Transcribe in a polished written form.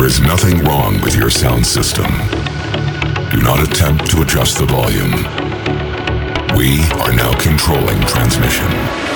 There is nothing wrong with your sound system. Do not attempt to adjust the volume. We are now controlling transmission.